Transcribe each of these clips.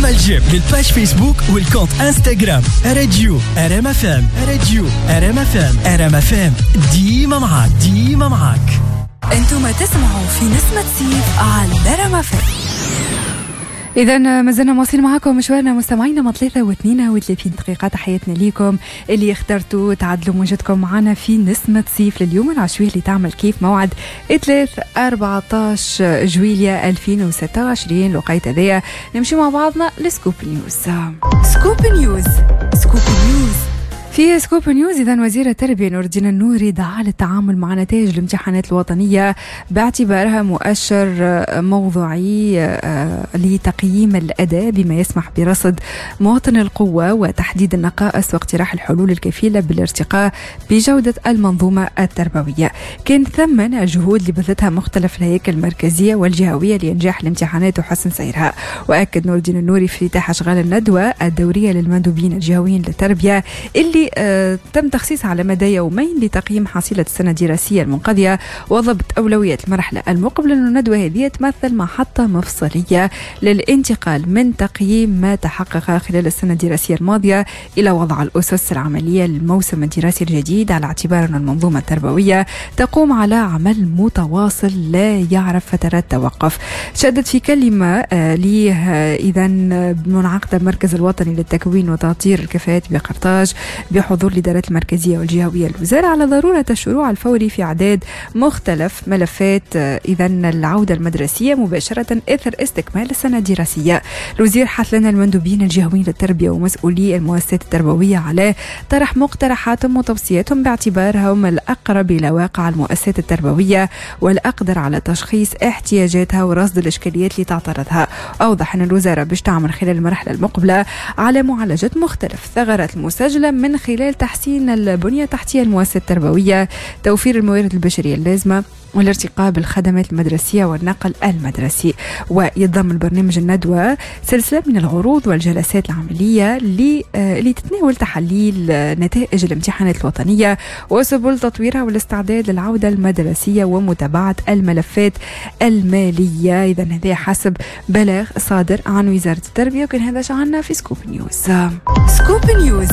الجيم للباج فيسبوك والكونت انستغرام راديو ار ام اف ام. راديو ار ام اف ام. ار ام اف ام ديما معاك. انتم تسمعوا في نسمة سيف على ار ام اف ام. إذا ما زلنا مواصلين معاكم مشوارنا مستمعينا ما 32 دقيقة. تحياتنا ليكم اللي اخترتوا تعدلوا موجتكم معنا في نسمة صيف لليوم العشوية اللي تعمل كيف موعد 14 جويلية 2026. لقيت هذيا نمشي مع بعضنا لسكوب نيوز. سكوب نيوز في سكوب نيوز. إذا وزير التربية نور الدين النوري دعا للتعامل مع نتائج الامتحانات الوطنية باعتبارها مؤشر موضوعي لتقييم الأداء بما يسمح برصد مواطن القوة وتحديد النقائص واقتراح الحلول الكفيلة بالارتقاء بجودة المنظومة التربوية. كان ثمن الجهود اللي بذلتها مختلف الهياكل المركزية والجهوية لإنجاح الامتحانات وحسن سيرها. وأكد نور الدين النوري في افتتاح أشغال الندوة الدورية للمندوبين الجهويين للتربية اللي تم تخصيصها على مدى يومين لتقييم حصيلة السنة الدراسية المنقضية وضبط أولويات المرحلة المقبلة. أن الندوة هذه تمثل محطة مفصلية للانتقال من تقييم ما تحقق خلال السنة الدراسية الماضية إلى وضع الأسس العملية للموسم الدراسي الجديد، على اعتبار أن المنظومة التربوية تقوم على عمل متواصل لا يعرف فترات توقف. شدد في كلمة ليه إذا منعقدة المركز الوطني للتكوين وتطوير الكفاءات بقرطاج بحضور الإدارات المركزية والجهوية الوزارة على ضرورة الشروع الفوري في إعداد مختلف ملفات إذا العودة المدرسية مباشرة إثر استكمال السنة الدراسية. الوزير حث لنا المندوبين الجهويين للتربية ومسؤولي المؤسسات التربوية على طرح مقترحاتهم وتوصياتهم باعتبارهم الأقرب إلى واقع المؤسسات التربوية والأقدر على تشخيص احتياجاتها ورصد الإشكاليات اللي تعترضها. أوضح أن الوزارة باش تعمل خلال المرحلة المقبلة على معالجة مختلف الثغرات المسجلة من خلال تحسين البنية التحتية المؤسسة التربوية، توفير الموارد البشرية اللازمة والارتقاء بالخدمات المدرسية والنقل المدرسي. ويضم البرنامج الندوة سلسلة من العروض والجلسات العملية اللي تتناول تحليل نتائج الامتحانات الوطنية وسبل تطويرها والاستعداد للعودة المدرسية ومتابعة الملفات المالية. إذا هذا حسب بلاغ صادر عن وزارة التربية. وكان هذا شعرنا في سكوب نيوز.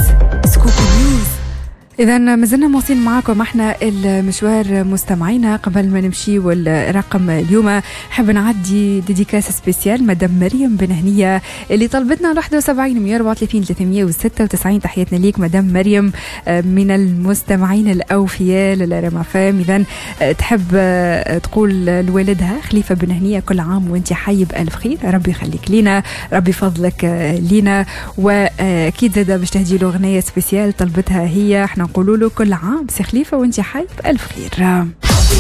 إذا ما زلنا موصين معاكم احنا المشوار مستمعينا. قبل ما نمشي والرقم اليوم حب نعدي ديديكاس سبيسيال مدام مريم بن هنية اللي طلبتنا 71 134 396. تحياتنا ليك مدام مريم من المستمعين الأوفياء للرمافام. إذا تحب تقول لوالدها خليفة بن هنية كل عام وانت حي بألف خير، ربي يخليك لينا، ربي فضلك لينا. وأكيد زادة باش تهدي له أغنية سبيسيال طلبتها هي، احنا نقولوا له كل عام سي خليفة وانت حي بألف خير.